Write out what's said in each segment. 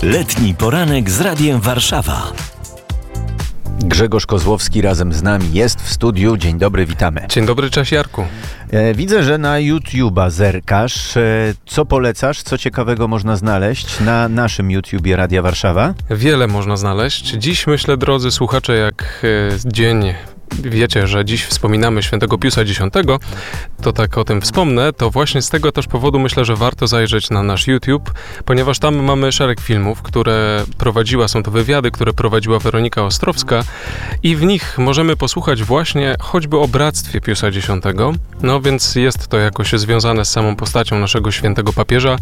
Letni poranek z Radiem Warszawa. Grzegorz Kozłowski razem z nami jest w studiu. Dzień dobry, witamy. Dzień dobry, cześć Jarku. Widzę, że na YouTube'a zerkasz. Co polecasz? Co ciekawego można znaleźć na naszym YouTubie Radia Warszawa? Wiele można znaleźć. Dziś myślę, drodzy słuchacze, jak dzień... Wiecie, że dziś wspominamy świętego Piusa X, to tak o tym wspomnę, to właśnie z tego też powodu myślę, że warto zajrzeć na nasz YouTube, ponieważ tam mamy szereg filmów, które prowadziła, są to wywiady, które prowadziła Weronika Ostrowska i w nich możemy posłuchać właśnie choćby o bractwie Piusa X, no więc jest to jakoś związane z samą postacią naszego świętego papieża.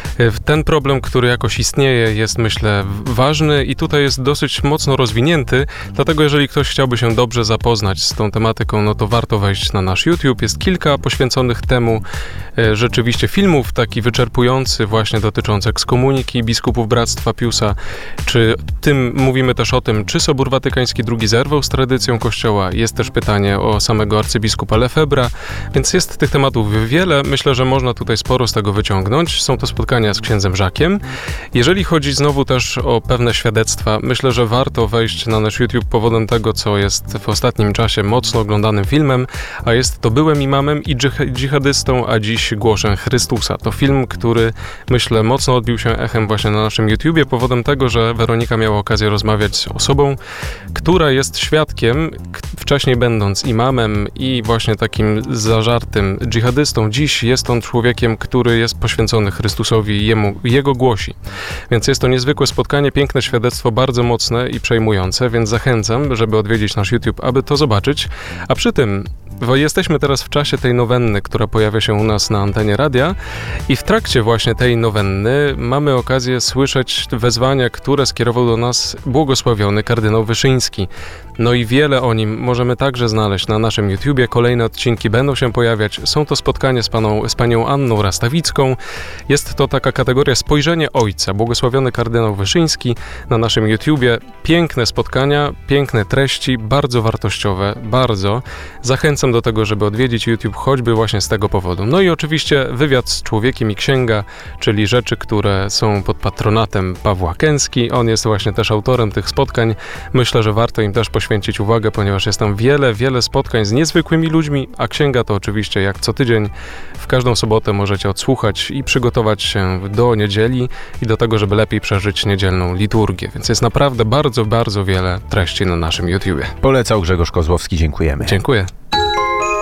Ten problem, który jakoś istnieje, jest myślę ważny i tutaj jest dosyć mocno rozwinięty, dlatego jeżeli ktoś chciałby się dobrze zapoznać z tą tematyką, no to warto wejść na nasz YouTube. Jest kilka poświęconych temu rzeczywiście filmów, taki wyczerpujący właśnie dotyczący ekskomuniki biskupów Bractwa Piusa, czy mówimy też o tym, czy Sobór Watykański II zerwał z tradycją Kościoła. Jest też pytanie o samego arcybiskupa Lefebvra, więc jest tych tematów wiele. Myślę, że można tutaj sporo z tego wyciągnąć. Są to spotkania z księdzem Żakiem. Jeżeli chodzi znowu też o pewne świadectwa, myślę, że warto wejść na nasz YouTube powodem tego, co jest w ostatnim czasie mocno oglądanym filmem, a jest to Byłem imamem i dżihadystą, a dziś głoszę Chrystusa. To film, który myślę mocno odbił się echem właśnie na naszym YouTubie powodem tego, że Weronika miała okazję rozmawiać z osobą, która jest świadkiem, wcześniej będąc imamem i właśnie takim zażartym dżihadystą. Dziś jest on człowiekiem, który jest poświęcony Chrystusowi i Jego głosi. Więc jest to niezwykłe spotkanie, piękne świadectwo, bardzo mocne i przejmujące, więc zachęcam, żeby odwiedzić nasz YouTube, aby to zobaczyć. A przy tym jesteśmy teraz w czasie tej nowenny, która pojawia się u nas na antenie radia i w trakcie właśnie tej nowenny mamy okazję słyszeć wezwania, które skierował do nas błogosławiony kardynał Wyszyński. No i wiele o nim możemy także znaleźć na naszym YouTubie. Kolejne odcinki będą się pojawiać. Są to spotkania z panią Anną Rastawicką. Jest to taka kategoria Spojrzenie Ojca. Błogosławiony kardynał Wyszyński na naszym YouTubie. Piękne spotkania, piękne treści, bardzo wartościowe, bardzo. Zachęcam do tego, żeby odwiedzić YouTube choćby właśnie z tego powodu. No i oczywiście wywiad z człowiekiem i księga, czyli rzeczy, które są pod patronatem Pawła Kęski. On jest właśnie też autorem tych spotkań. Myślę, że warto im też poświęcić uwagę, ponieważ jest tam wiele spotkań z niezwykłymi ludźmi, a księga to oczywiście jak co tydzień w każdą sobotę możecie odsłuchać i przygotować się do niedzieli i do tego, żeby lepiej przeżyć niedzielną liturgię. Więc jest naprawdę bardzo wiele treści na naszym YouTubie. Polecał Grzegorz Kozłowski, dziękujemy. Dziękuję.